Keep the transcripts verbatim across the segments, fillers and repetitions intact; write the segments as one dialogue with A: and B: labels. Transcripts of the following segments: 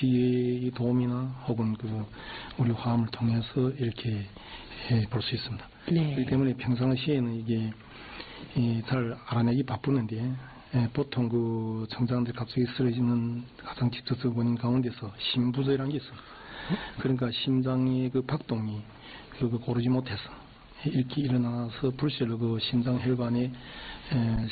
A: 씨티의 도움이나 혹은 그 우리 화암을 통해서 이렇게 볼 수 있습니다.
B: 네.
A: 그렇기 때문에 평상시에는 이게 잘 알아내기 바쁘는데 예, 보통 그 정장들 갑자기 쓰러지는 가장 직접적 원인 가운데서 심부저라는 게 있어요. 그러니까 심장의 그 박동이 그 고르지 못해서 이렇게 일어나서 불실로 그 심장 혈관에 에,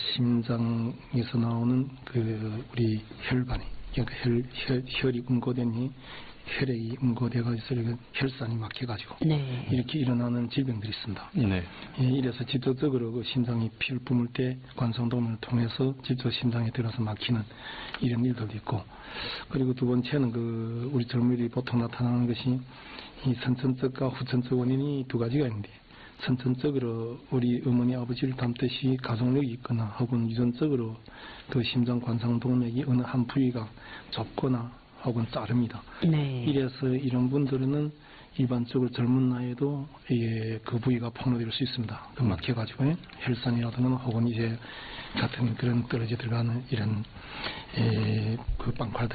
A: 심장에서 나오는 그 우리 혈관이 그러니까 혈, 혈, 혈이 응고되니 혈액이 응고돼가지고 혈산이 막혀가지고
B: 네.
A: 이렇게 일어나는 질병들이 있습니다.
C: 네.
A: 예, 이래서 직접적으로 그 심장이 피를 뿜을 때 관성동을 통해서 직접 심장에 들어서 막히는 이런 일들도 있고, 그리고 두 번째는 그 우리 젊은이들이 보통 나타나는 것이 이 선천적과 후천적 원인이 두 가지가 있는데, 선천적으로 우리 어머니 아버지를 닮듯이 가족력이 있거나 혹은 유전적으로 그 심장 관상동맥이 어느 한 부위가 좁거나 혹은 자릅니다.
B: 네.
A: 이래서 이런 분들은 일반적으로 젊은 나이에도 예, 그 부위가 폭로될 수 있습니다. 그 막혀가지고 혈산이라든가 혹은 이제 같은 그런 떨어져 들어가는 이런 예, 그 빵块들.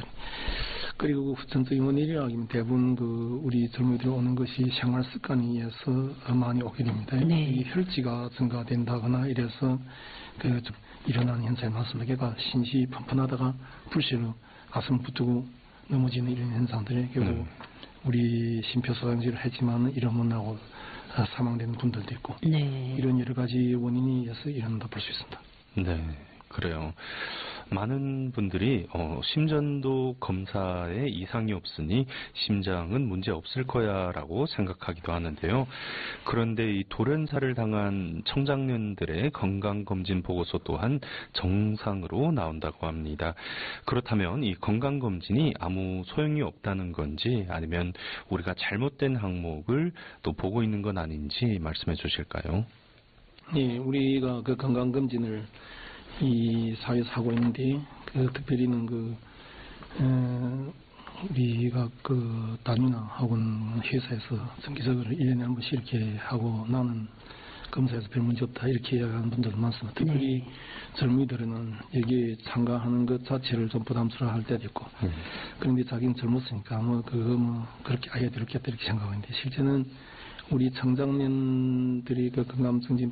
A: 그리고 후천적인 원인이라 하면 대부분 그 우리 젊은이들 오는 것이 생활 습관에 의해서 많이 오게 됩니다.
B: 네.
A: 이 혈지가 증가된다거나 이래서 그 좀 일어나는 현상이 많습니다. 그러니까 신시 펀펀하다가 불실로 가슴 붙고 넘어지는 이런 현상들이 결국
C: 네.
A: 우리 심폐소생술을 했지만 이러면 나고 사망되는 분들도 있고
B: 네.
A: 이런 여러 가지 원인이 있어서 일어난다 볼 수 있습니다.
C: 네, 그래요. 많은 분들이 어, 심전도 검사에 이상이 없으니 심장은 문제 없을 거야 라고 생각하기도 하는데요. 그런데 이 돌연사를 당한 청장년들의 건강검진 보고서 또한 정상으로 나온다고 합니다. 그렇다면 이 건강검진이 아무 소용이 없다는 건지 아니면 우리가 잘못된 항목을 또 보고 있는 건 아닌지 말씀해 주실까요?
A: 예, 우리가 그 건강검진을 이 사회에서 하고 있는데, 그 특별히는 그, 어, 우리가 그 단위나 혹은 회사에서 정기적으로 일 년에 한 번씩 이렇게 하고 나는 검사에서 별 문제 없다 이렇게 이야기하는 분들도 많습니다. 특별히
B: 네.
A: 젊은이들은 여기에 참가하는 것 자체를 좀 부담스러워 할 때도 있고,
C: 음.
A: 그런데 자기는 젊었으니까 뭐 그거 뭐 그렇게 아예 들었겠다 이렇게 생각하는데, 실제는 우리 청장년들이 그 건강검진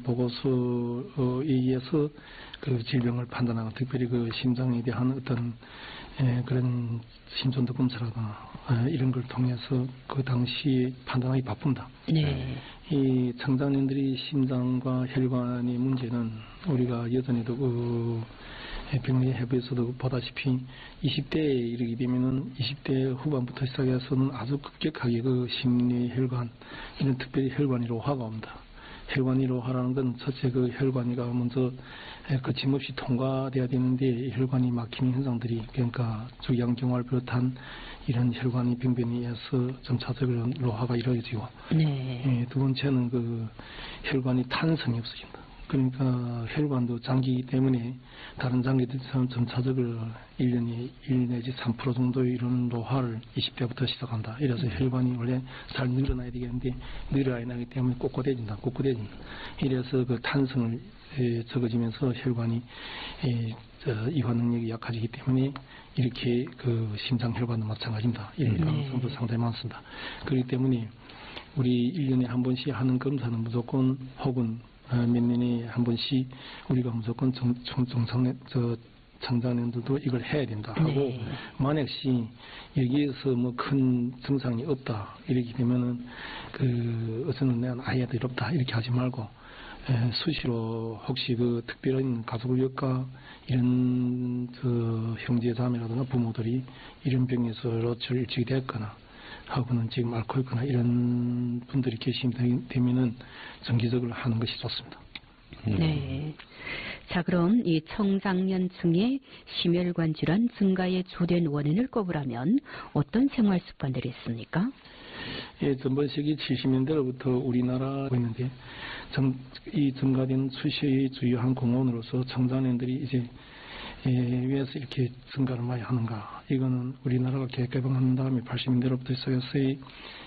A: 보고서에 의해서 그 질병을 판단하고, 특별히 그 심장에 대한 어떤 에, 그런 심전도 검사라거나 에, 이런 걸 통해서 그 당시에 판단하기 바쁩니다.
B: 네.
A: 이 청장년들이 심장과 혈관의 문제는 우리가 여전히도 그 병리해부에서도 보다시피 이십 대에 이르게 되면은 이십 대 후반부터 시작해서는 아주 급격하게 그 심리 혈관, 이런 특별히 혈관이 로화가 옵니다. 혈관이 로화라는 건 첫째 그 혈관이가 먼저 거침없이 통과돼야 되는데 혈관이 막히는 현상들이, 그러니까 주양경화를 비롯한 이런 혈관이 병변에 의해서 점차적으로 로화가 이루어지고,
B: 네.
A: 예, 두 번째는 그 혈관이 탄성이 없어진다. 그러니까 혈관도 장기이기 때문에 다른 장기들처럼 점차적으로 일 년에 일 내지 삼 퍼센트 정도의 이런 로화를 이십 대부터 시작한다. 이래서 혈관이 원래 잘 늘어나야 되겠는데 늘어야 나기 때문에 꼿꼿해진다. 꼿꼿해진다. 이래서 그 탄성을 에, 적어지면서 혈관이 에, 저, 이완 능력이 약해지기 때문에 이렇게 그 심장 혈관도 마찬가지입니다. 이런
B: 네.
A: 가능성도 상당히 많습니다. 그렇기 때문에 우리 일 년에 한 번씩 하는 검사는 무조건 혹은 어, 몇 년에 한 번씩 우리가 무조건 정, 정, 정상, 저, 청장년들도 이걸 해야 된다 하고,
B: 네.
A: 만약시 여기에서 뭐 큰 증상이 없다 이렇게 되면은 그 어쩌면 내가 아예 어렵다 이렇게 하지 말고 에, 수시로 혹시 그 특별한 가족력과 이런 저 형제 자매라든가 부모들이 이런 병에서 일찍이 됐거나 하고는 지금 앓고 있거나 이런 분들이 계시면은 정기적으로 하는 것이 좋습니다.
B: 네. 자, 그럼 이 청장년층의 심혈관 질환 증가의 주된 원인을 꼽으라면 어떤 생활 습관들이 있습니까?
A: 예, 전번 세기 칠십 년대로부터 우리나라 있는데 정, 이 증가된 수시의 주요한 공원으로서 청장년들이 이제 예, 왜서 이렇게 증가를 많이 하는가? 이거는 우리나라가 개개방한 다음에 팔십 년대로부터 시작해서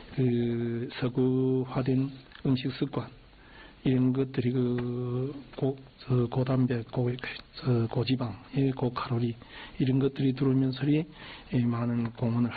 A: 그 서구화된 음식 습관, 이런 것들이 그 고, 저, 고단백, 고, 저, 고지방, 예, 고칼로리 이런 것들이 들어오면서 많은 공헌을